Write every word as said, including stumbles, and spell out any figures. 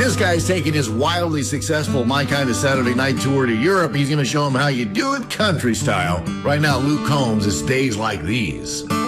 this guy's taking his wildly successful My Kind of Saturday Night tour to Europe. He's going to show him how you do it country style. Right now, Luke Combs is Days Like These.